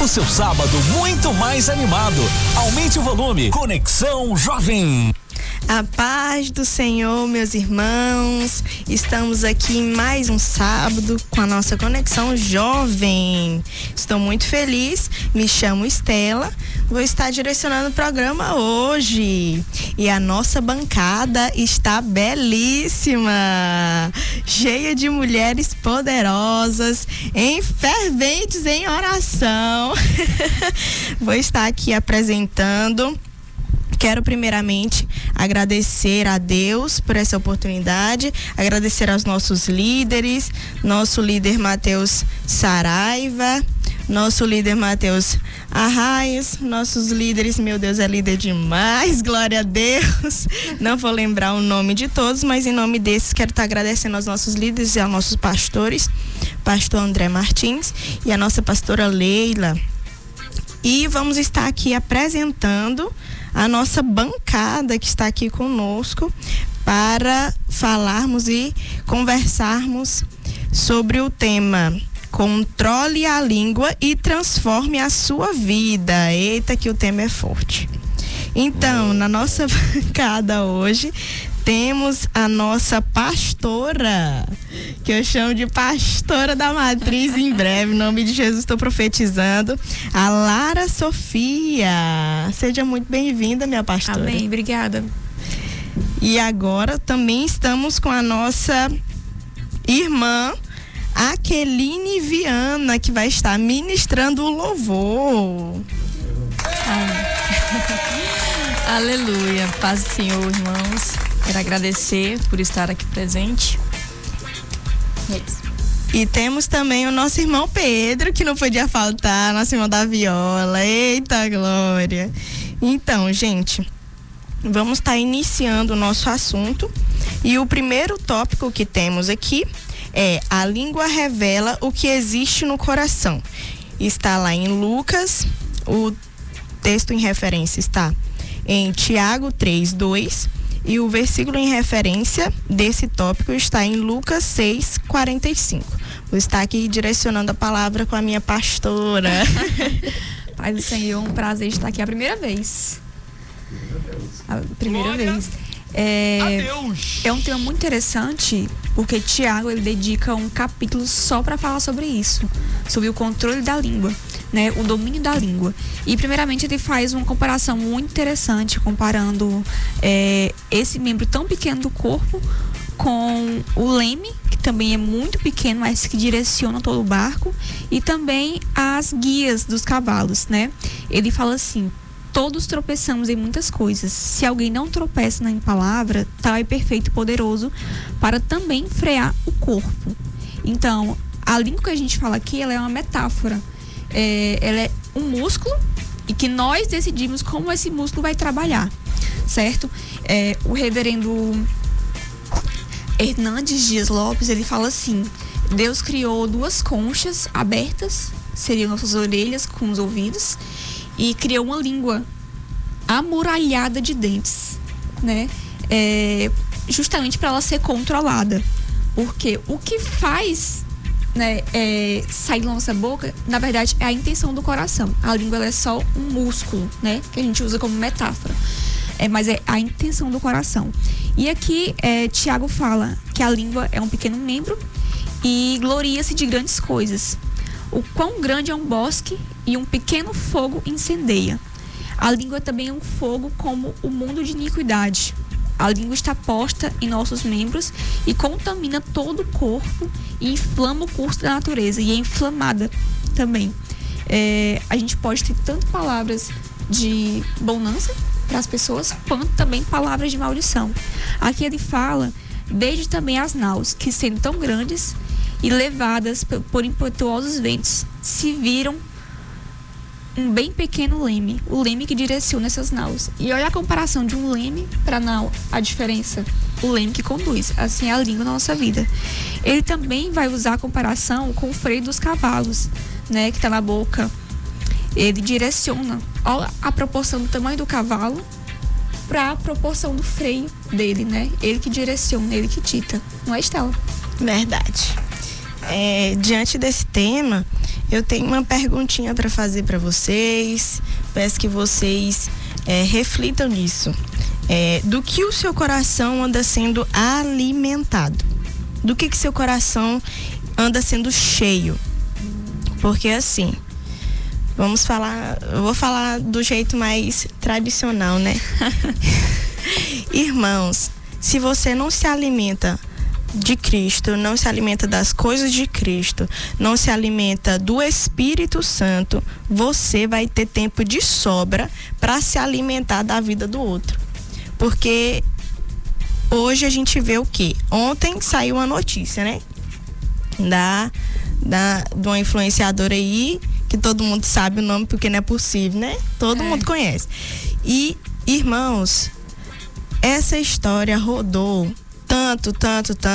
O seu sábado muito mais animado. Aumente o volume. Conexão Jovem. A paz do Senhor, meus irmãos. Estamos aqui em mais um sábado com a nossa Conexão Jovem. Estou muito feliz. Me chamo Estela. Vou estar direcionando o programa hoje. E a nossa bancada está belíssima, cheia de mulheres poderosas, ferventes em oração. Vou estar aqui apresentando. Quero primeiramente agradecer a Deus por essa oportunidade, agradecer aos nossos líderes, nosso líder Mateus Saraiva, nosso líder Mateus Arraias, nossos líderes, meu Deus, é líder demais, glória a Deus. Não vou lembrar o nome de todos, mas em nome desses quero estar agradecendo aos nossos líderes e aos nossos pastores, pastor André Martins e a nossa pastora Leila. E vamos estar aqui apresentando a nossa bancada que está aqui conosco para falarmos e conversarmos sobre o tema Controle a língua e transforme a sua vida. Eita, que o tema é forte. Então, na nossa bancada hoje, temos a nossa pastora, que eu chamo de pastora da matriz em breve, em nome de Jesus estou profetizando, a Lara Sofia. Seja muito bem-vinda, minha pastora. Amém, obrigada. E agora também estamos com a nossa irmã Aqueline Viana, que vai estar ministrando o louvor. Aleluia, paz do Senhor, irmãos. Quero agradecer por estar aqui presente. É isso. E temos também o nosso irmão Pedro, que não podia faltar, nosso irmão da viola. Eita glória! Então, gente, vamos estar iniciando o nosso assunto. E o primeiro tópico que temos aqui é: a língua revela o que existe no coração. Está lá em Lucas, o texto em referência está em Tiago 3:2. E o versículo em referência desse tópico está em Lucas 6:45. Vou estar aqui direcionando a palavra com a minha pastora. Pai do Senhor, um prazer estar aqui a primeira vez. A primeira vez. É um tema muito interessante, porque Tiago ele dedica um capítulo só para falar sobre isso, sobre o controle da língua, né, o domínio da língua. E primeiramente ele faz uma comparação muito interessante, comparando esse membro tão pequeno do corpo com o leme, que também é muito pequeno, mas que direciona todo o barco, e também as guias dos cavalos, né? Ele fala assim: todos tropeçamos em muitas coisas. Se alguém não tropeça em palavra, tal é perfeito e poderoso para também frear o corpo. Então, a língua que a gente fala aqui, ela é uma metáfora. Ela é um músculo e que nós decidimos como esse músculo vai trabalhar, certo? O reverendo Hernandes Dias Lopes, ele fala assim: Deus criou duas conchas abertas, seriam nossas orelhas com os ouvidos, e criou uma língua amuralhada de dentes, né? Justamente para ela ser controlada, porque o que faz, né, sair da nossa boca, na verdade, é a intenção do coração. A língua ela é só um músculo, né, que a gente usa como metáfora, mas é a intenção do coração. E aqui Tiago fala que a língua é um pequeno membro e gloria-se de grandes coisas. O quão grande é um bosque e um pequeno fogo incendeia. A língua também é um fogo como o mundo de iniquidade. A língua está posta em nossos membros e contamina todo o corpo e inflama o curso da natureza, e é inflamada também. A gente pode ter tanto palavras de bonança para as pessoas, quanto também palavras de maldição. Aqui ele fala desde também as naus, que sendo tão grandes e levadas por impetuosos ventos, se viram um bem pequeno leme, o leme que direciona essas naus. E olha a comparação de um leme para nau, a diferença, o leme que conduz. Assim é a língua na nossa vida. Ele também vai usar a comparação com o freio dos cavalos, né, que está na boca. Ele direciona, olha a proporção do tamanho do cavalo para a proporção do freio dele, né? Ele que direciona, ele que dita. Não é, Estela? Verdade. Diante desse tema, Eu tenho uma perguntinha para fazer para vocês. Peço que vocês reflitam nisso. Do que o seu coração anda sendo alimentado? Do que seu coração anda sendo cheio? Porque assim, eu vou falar do jeito mais tradicional, né? Irmãos, se você não se alimenta de Cristo, não se alimenta das coisas de Cristo, não se alimenta do Espírito Santo, você vai ter tempo de sobra para se alimentar da vida do outro. Porque hoje a gente vê o quê? Ontem saiu uma notícia, né? De uma influenciadora aí, que todo mundo sabe o nome porque não é possível, né? Todo mundo conhece. E, irmãos, essa história rodou tanto,